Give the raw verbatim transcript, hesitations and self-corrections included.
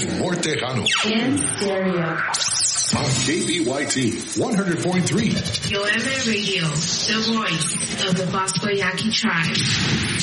humor tejano. En stereo. On K B Y T one hundred point three. Yo M A Radio, the voice of the Bosco Yaqui tribe.